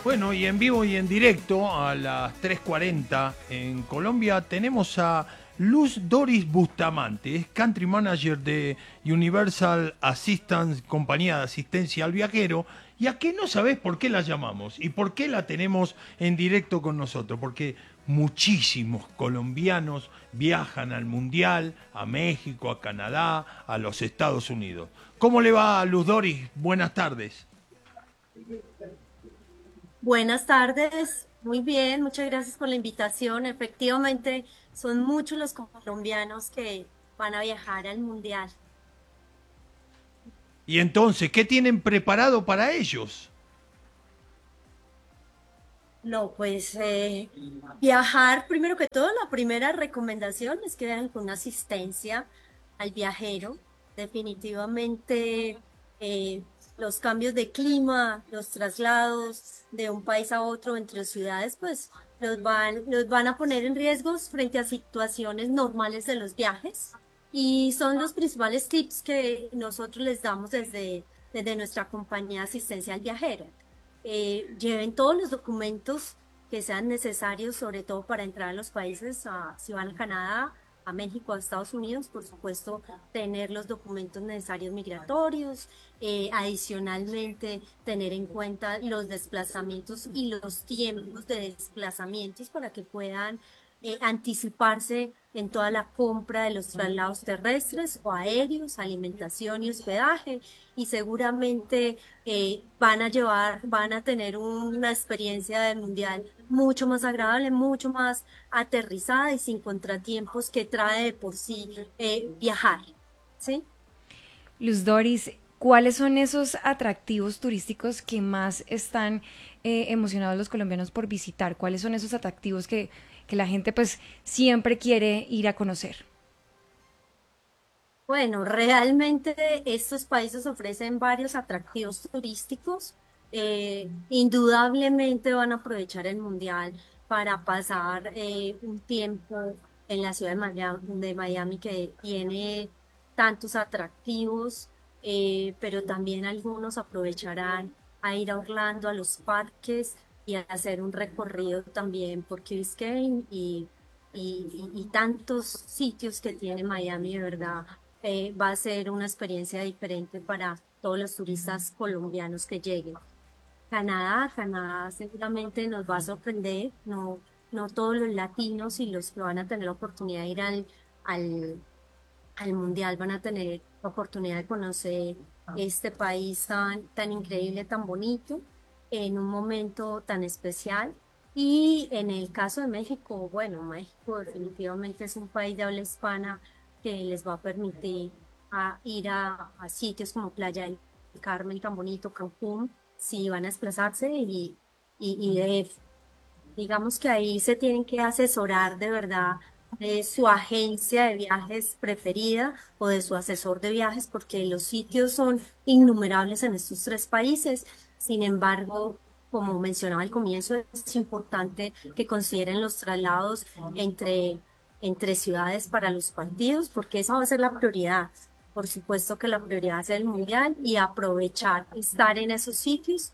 Bueno, y en vivo y en directo a las 3:40 en Colombia tenemos a Luz Doris Bustamante, es Country Manager de Universal Assistance, compañía de asistencia al viajero. ¿Y a qué no sabés por qué la llamamos y por qué la tenemos en directo con nosotros? Porque muchísimos colombianos viajan al Mundial, a México, a Canadá, a los Estados Unidos. ¿Cómo le va a Luz Doris? Buenas tardes. Buenas tardes, muy bien, muchas gracias por la invitación. Efectivamente, son muchos los colombianos que van a viajar al mundial. Y entonces, ¿qué tienen preparado para ellos? No, pues viajar, primero que todo, la primera recomendación es que vean con una asistencia al viajero. Definitivamente, eh, los cambios de clima, los traslados de un país a otro entre ciudades, pues los van a poner en riesgos frente a situaciones normales de los viajes. Y son los principales tips que nosotros les damos desde nuestra compañía de asistencia al viajero. Lleven todos los documentos que sean necesarios, sobre todo para entrar a los países, si van a Canadá, a México, a Estados Unidos, por supuesto, tener los documentos necesarios migratorios, adicionalmente tener en cuenta los desplazamientos y los tiempos de desplazamientos para que puedan anticiparse en toda la compra de los traslados terrestres o aéreos, alimentación y hospedaje, y seguramente van a tener una experiencia de mundial mucho más agradable, mucho más aterrizada y sin contratiempos que trae de por sí viajar, ¿sí? Luz Doris, ¿cuáles son esos atractivos turísticos que más están emocionados los colombianos por visitar? ¿Cuáles son esos atractivos que la gente pues siempre quiere ir a conocer? Bueno, realmente estos países ofrecen varios atractivos turísticos. Indudablemente van a aprovechar el mundial para pasar un tiempo en la ciudad de Miami, que tiene tantos atractivos, pero también algunos aprovecharán a ir a Orlando, a los parques y a hacer un recorrido también por Key Biscayne y tantos sitios que tiene Miami, de verdad va a ser una experiencia diferente para todos los turistas colombianos que lleguen. Canadá seguramente nos va a sorprender, no todos los latinos y los que van a tener la oportunidad de ir al, al mundial van a tener la oportunidad de conocer este país tan increíble, tan bonito, en un momento tan especial. Y en el caso de México, bueno, México definitivamente es un país de habla hispana que les va a permitir ir a sitios como Playa del Carmen, tan bonito, Cancún, si van a desplazarse y DF. Digamos que ahí se tienen que asesorar de verdad de su agencia de viajes preferida o de su asesor de viajes, porque los sitios son innumerables en estos tres países. Sin embargo, como mencionaba al comienzo, es importante que consideren los traslados entre, entre ciudades para los partidos, porque esa va a ser la prioridad. Por supuesto que la prioridad es el mundial y aprovechar estar en esos sitios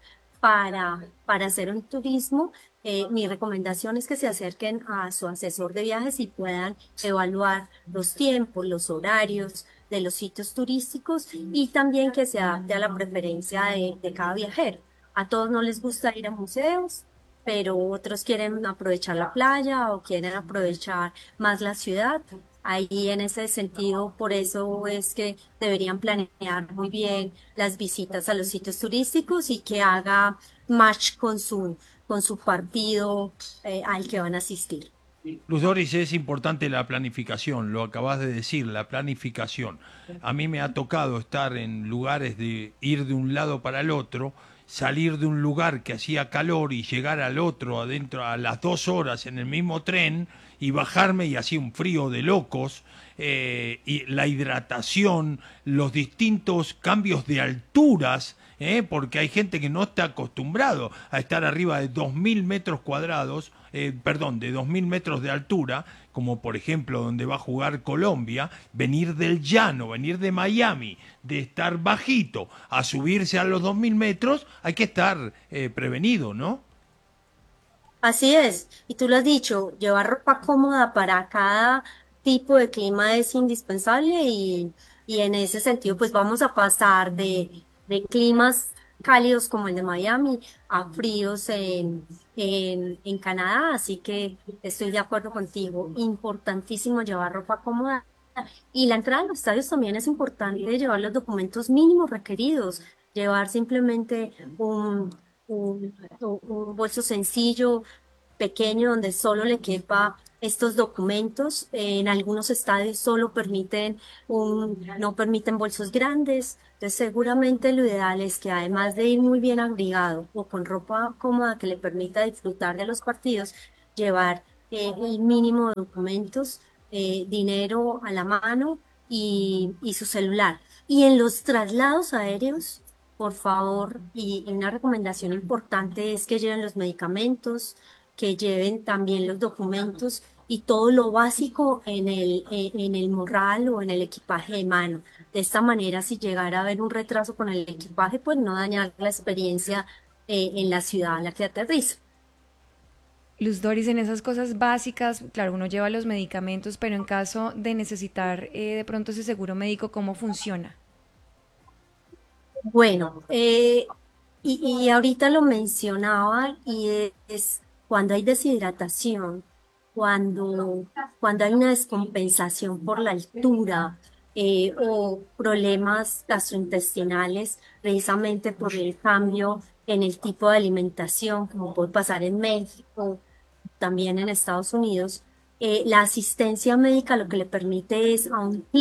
para hacer un turismo. Mi recomendación es que se acerquen a su asesor de viajes y puedan evaluar los tiempos, los horarios de los sitios turísticos y también que se adapte a la preferencia de cada viajero. A todos no les gusta ir a museos, pero otros quieren aprovechar la playa o quieren aprovechar más la ciudad. Ahí en ese sentido, por eso es que deberían planear muy bien las visitas a los sitios turísticos y que haga match con su partido al que van a asistir. Luz Doris, es importante la planificación, lo acabas de decir, la planificación. A mí me ha tocado estar en lugares de ir de un lado para el otro, salir de un lugar que hacía calor y llegar al otro adentro a las 2 horas en el mismo tren y bajarme y hacía un frío de locos, y la hidratación, los distintos cambios de alturas, porque hay gente que no está acostumbrado a estar arriba de 2000 metros cuadrados, perdón, de 2000 metros de altura, como por ejemplo donde va a jugar Colombia, venir del llano, venir de Miami, de estar bajito a subirse a los 2000 metros, hay que estar prevenido, ¿no? Así es, y tú lo has dicho, llevar ropa cómoda para cada tipo de clima es indispensable y en ese sentido pues vamos a pasar de climas cálidos como el de Miami a fríos en Canadá, así que estoy de acuerdo contigo, importantísimo llevar ropa cómoda y la entrada a los estadios también es importante llevar los documentos mínimos requeridos, llevar simplemente un bolso sencillo, pequeño, donde solo le quepa estos documentos. En algunos estadios solo permiten no permiten bolsos grandes. Entonces, seguramente lo ideal es que además de ir muy bien abrigado o con ropa cómoda que le permita disfrutar de los partidos, llevar el mínimo de documentos, dinero a la mano y su celular. Y en los traslados aéreos, por favor, y una recomendación importante es que lleven los medicamentos, que lleven también los documentos y todo lo básico en el morral o en el equipaje de mano. De esta manera, si llegara a haber un retraso con el equipaje, pues no dañar la experiencia en la ciudad a la que aterriza. Luz Doris, en esas cosas básicas, claro, uno lleva los medicamentos, pero en caso de necesitar de pronto ese seguro médico, ¿cómo funciona? Bueno, y ahorita lo mencionaba y es cuando hay deshidratación, cuando, cuando hay una descompensación por la altura o problemas gastrointestinales, precisamente por el cambio en el tipo de alimentación, como puede pasar en México, también en Estados Unidos, la asistencia médica lo que le permite es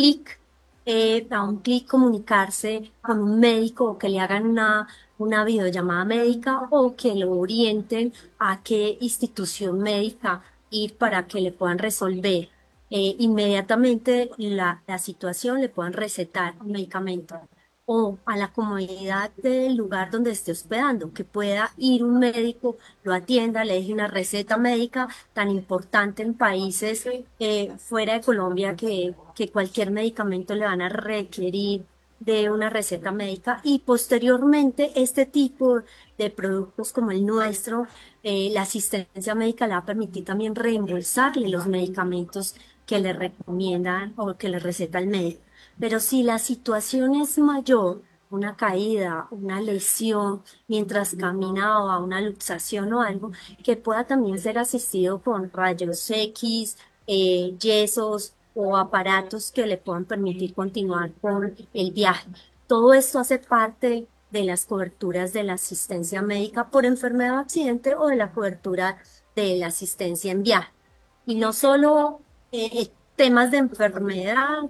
a un clic comunicarse con un médico o que le hagan una videollamada médica o que lo orienten a qué institución médica ir para que le puedan resolver inmediatamente la situación, le puedan recetar un medicamento o a la comodidad del lugar donde esté hospedando, que pueda ir un médico, lo atienda, le deje una receta médica tan importante en países fuera de Colombia que cualquier medicamento le van a requerir de una receta médica y posteriormente este tipo de productos como el nuestro, la asistencia médica le va a permitir también reembolsarle los medicamentos que le recomiendan o que le receta el médico. Pero si la situación es mayor, una caída, una lesión mientras caminaba, una luxación o algo, que pueda también ser asistido con rayos X, yesos o aparatos que le puedan permitir continuar con el viaje. Todo esto hace parte de las coberturas de la asistencia médica por enfermedad o accidente o de la cobertura de la asistencia en viaje. Y no solo temas de enfermedad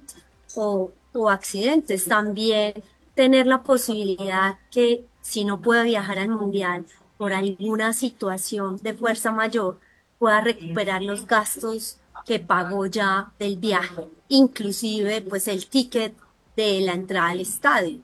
o accidentes, también tener la posibilidad que si no puede viajar al mundial por alguna situación de fuerza mayor, pueda recuperar los gastos que pagó ya del viaje, inclusive pues el ticket de la entrada al estadio.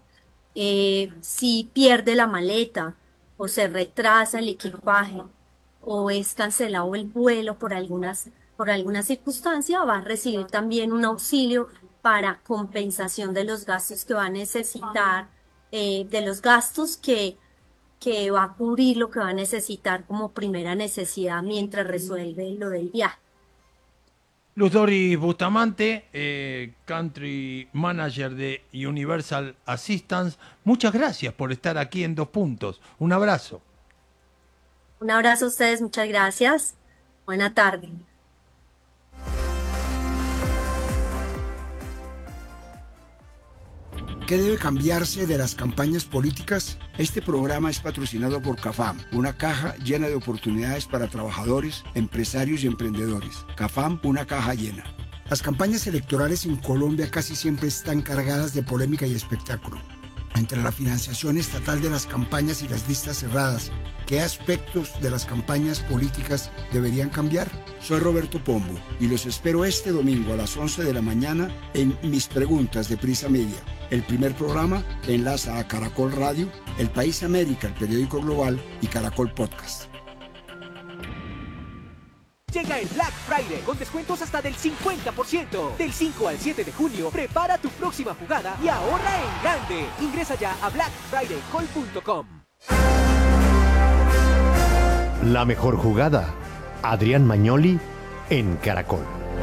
Si pierde la maleta o se retrasa el equipaje o es cancelado el vuelo por alguna circunstancia, va a recibir también un auxilio para compensación de los gastos que va a necesitar, de los gastos que va a cubrir lo que va a necesitar como primera necesidad mientras resuelve lo del viaje. Luz Doris Bustamante, Country Manager de Universal Assistance, muchas gracias por estar aquí en Dos Puntos. Un abrazo. Un abrazo a ustedes, muchas gracias. Buena tarde. ¿Qué debe cambiarse de las campañas políticas? Este programa es patrocinado por CAFAM, una caja llena de oportunidades para trabajadores, empresarios y emprendedores. CAFAM, una caja llena. Las campañas electorales en Colombia casi siempre están cargadas de polémica y espectáculo. Entre la financiación estatal de las campañas y las listas cerradas, ¿qué aspectos de las campañas políticas deberían cambiar? Soy Roberto Pombo y los espero este domingo a las 11 de la mañana en Mis Preguntas de Prisa Media, el primer programa que enlaza a Caracol Radio, El País América, el periódico global y Caracol Podcast. Llega el Black Friday con descuentos hasta del 50%. Del 5 al 7 de junio, prepara tu próxima jugada y ahorra en grande. Ingresa ya a blackfridaycall.com. La mejor jugada. Adrián Magnoli en Caracol.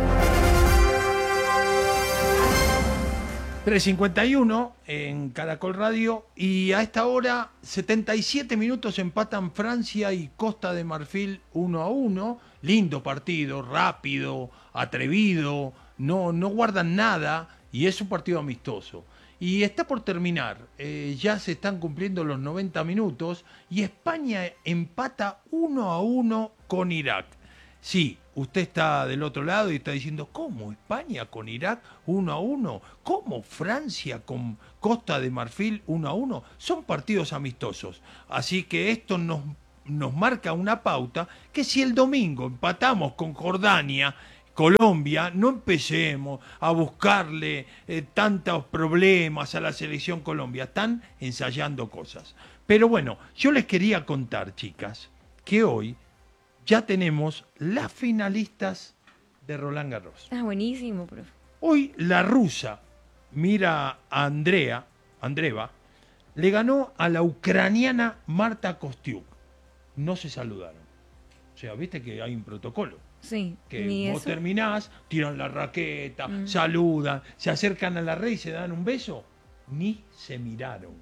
3:51 en Caracol Radio y a esta hora 77 minutos empatan Francia y Costa de Marfil 1-1. Lindo partido, rápido, atrevido, no guardan nada y es un partido amistoso. Y está por terminar, ya se están cumpliendo los 90 minutos y España empata 1-1 con Irak. Sí, usted está del otro lado y está diciendo, ¿cómo España con Irak 1-1? ¿Cómo Francia con Costa de Marfil 1-1? Son partidos amistosos. Así que esto nos marca una pauta que si el domingo empatamos con Jordania, Colombia, no empecemos a buscarle tantos problemas a la selección Colombia. Están ensayando cosas. Pero bueno, yo les quería contar, chicas, que hoy ya tenemos las finalistas de Roland Garros. Ah, buenísimo, profe. Hoy la rusa Mira a Andreeva, le ganó a la ucraniana Marta Kostyuk. No se saludaron. O sea, viste que hay un protocolo. Sí, Que ni vos eso. terminás, tiran la raqueta, saludan, se acercan a la red y se dan un beso. Ni se miraron.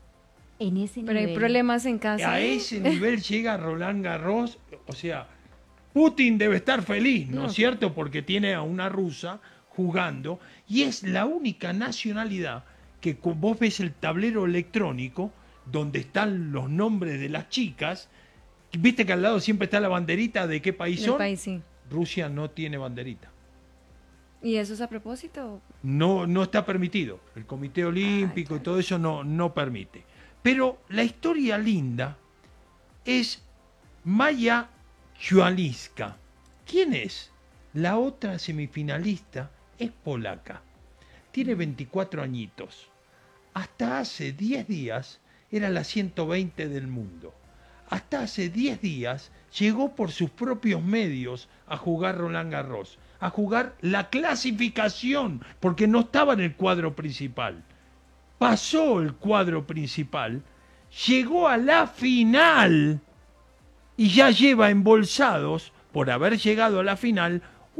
En ese Pero hay nivel. problemas en casa. A ese nivel llega Roland Garros, o sea, Putin debe estar feliz, ¿no es cierto? Porque tiene a una rusa jugando y es la única nacionalidad que vos ves el tablero electrónico donde están los nombres de las chicas, viste que al lado siempre está la banderita de qué país Del son. país, sí. Rusia no tiene banderita. ¿Y eso es a propósito? No está permitido. El Comité Olímpico y todo eso no permite. Pero la historia linda es Maya Chualiska. ¿Quién es? La otra semifinalista es polaca. Tiene 24 añitos. Hasta hace 10 días era la 120 del mundo. Hasta hace 10 días llegó por sus propios medios a jugar Roland Garros, a jugar la clasificación, porque no estaba en el cuadro principal. Pasó el cuadro principal, llegó a la final y ya lleva embolsados, por haber llegado a la final,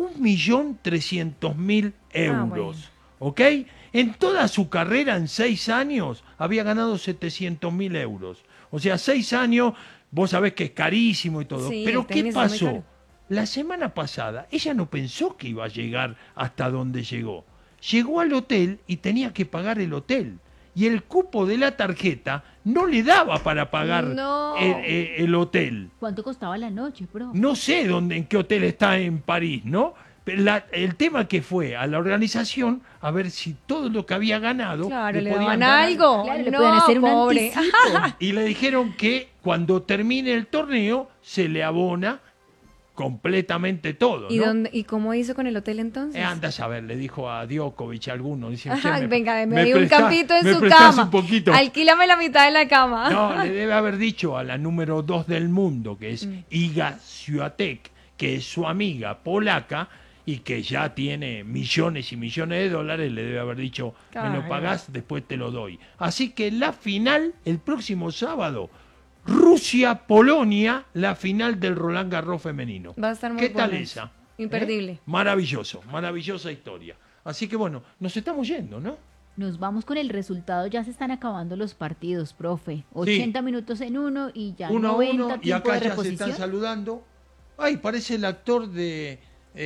1.300.000 euros. bueno. ¿Ok? En toda su carrera, en 6 años, había ganado 700.000 euros. O sea, 6 años, vos sabés que es carísimo y todo. Sí, Pero el ¿qué tenis es muy pasó? caro. La semana pasada, ella no pensó que iba a llegar hasta donde llegó. Llegó al hotel y tenía que pagar el hotel. Y el cupo de la tarjeta no le daba para pagar No. el hotel. ¿Cuánto costaba la noche, bro? No sé en qué hotel está en París, ¿no? Pero el tema que fue a la organización a ver si todo lo que había ganado Claro, le podían daban dar algo. Claro, le no, pueden hacer un pobre. anticipo. y le dijeron que cuando termine el torneo se le abona completamente todo, ¿Y, ¿no? ¿Y cómo hizo con el hotel entonces? Anda a saber, le dijo a Djokovic a alguno. Dice, Ajá, "Che, venga, me dio un prestás- campito en me su prestás cama. un poquito". Alquílame la mitad de la cama. No, le debe haber dicho a la número 2 del mundo, que es Iga Swiatek, que es su amiga polaca y que ya tiene millones y millones de dólares, le debe haber dicho, me lo Claro. pagás, después te lo doy. Así que la final, el próximo sábado, Rusia-Polonia, la final del Roland Garros femenino. Va a estar muy ¿Qué tal buena. esa? Imperdible. Maravilloso, maravillosa historia. Así que bueno, nos estamos yendo, ¿no? Nos vamos con el resultado. Ya se están acabando los partidos, profe. 80 minutos en uno y ya 90 1-1 y tiempo acá de ya se están reposición. saludando. Ay, parece el actor de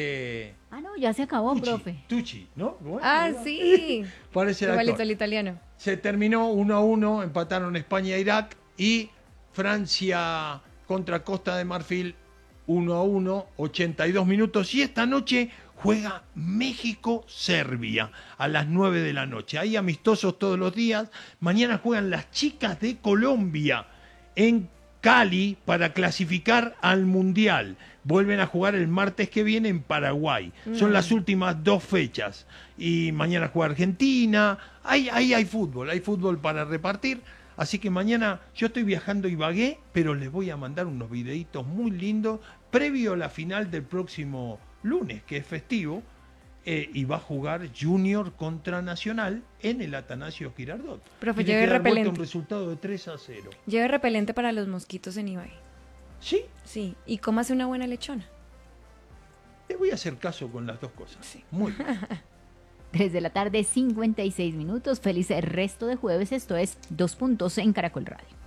Ah, no, ya se acabó, Tucci, profe. Tucci, ¿no? Bueno, Ah, sí. parece el Igualito actor. al italiano. Se terminó 1-1, empataron España e Irak y Francia contra Costa de Marfil 1-1, 82 minutos. Y esta noche juega México-Serbia a las 9 de la noche. Hay amistosos todos los días. Mañana juegan las chicas de Colombia en Cali para clasificar al Mundial. Vuelven a jugar el martes que viene en Paraguay. Son las últimas 2 fechas. Y mañana juega Argentina. Hay fútbol para repartir. Así que mañana yo estoy viajando a Ibagué, pero les voy a mandar unos videitos muy lindos previo a la final del próximo lunes, que es festivo, y va a jugar Junior contra Nacional en el Atanasio Girardot. Profe, Tiene lleve que dar vuelta repelente. un resultado de 3-0. Lleve repelente para los mosquitos en Ibagué. ¿Sí? Sí, y cómase una buena lechona. Te voy a hacer caso con las dos cosas. Sí. Muy bien. 3 de la tarde, 56 minutos. Feliz resto de jueves. Esto es 2 Puntos en Caracol Radio.